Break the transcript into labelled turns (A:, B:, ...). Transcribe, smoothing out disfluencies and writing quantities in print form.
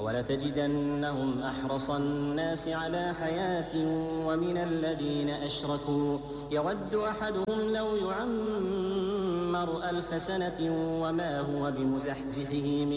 A: ولتجدنهم أحرص الناس على حياة ومن الذين أشركوا يود أحدهم لو يعمر 1000 سنة وما هو بمزحزحه